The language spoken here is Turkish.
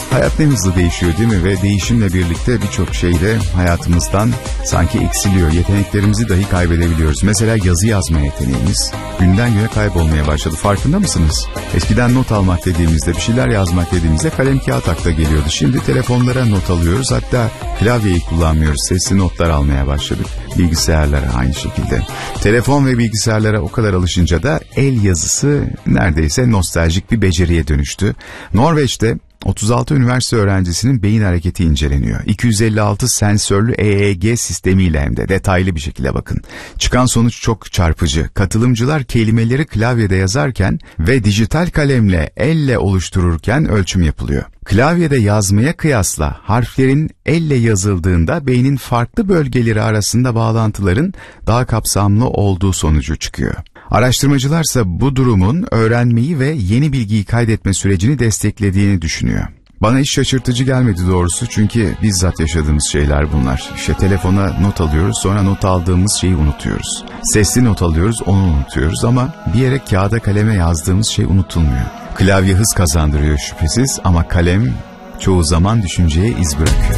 Hayat ne hızlı değişiyor değil mi? Ve değişimle birlikte birçok şey de hayatımızdan sanki eksiliyor. Yeteneklerimizi dahi kaybedebiliyoruz. Mesela yazı yazma yeteneğimiz günden güne kaybolmaya başladı. Farkında mısınız? Eskiden not almak dediğimizde, bir şeyler yazmak dediğimizde kalem kağıt akla geliyordu. Şimdi telefonlara not alıyoruz. Hatta klavyeyi kullanmıyoruz. Sesli notlar almaya başladık. Bilgisayarlara aynı şekilde. Telefon ve bilgisayarlara o kadar alışınca da el yazısı neredeyse nostaljik bir beceriye dönüştü. Norveç'te 36 üniversite öğrencisinin beyin hareketi inceleniyor. 256 sensörlü EEG sistemiyle hem de detaylı bir şekilde bakın. Çıkan sonuç çok çarpıcı. Katılımcılar kelimeleri klavyede yazarken ve dijital kalemle elle oluştururken ölçüm yapılıyor. Klavyede yazmaya kıyasla harflerin elle yazıldığında beynin farklı bölgeleri arasında bağlantıların daha kapsamlı olduğu sonucu çıkıyor. Araştırmacılarsa bu durumun öğrenmeyi ve yeni bilgiyi kaydetme sürecini desteklediğini düşünüyor. Bana hiç şaşırtıcı gelmedi doğrusu, çünkü bizzat yaşadığımız şeyler bunlar. İşte telefona not alıyoruz, sonra not aldığımız şeyi unutuyoruz. Sesli not alıyoruz, onu unutuyoruz ama bir yere kağıda kaleme yazdığımız şey unutulmuyor. Klavye hız kazandırıyor şüphesiz ama kalem çoğu zaman düşünceye iz bırakıyor.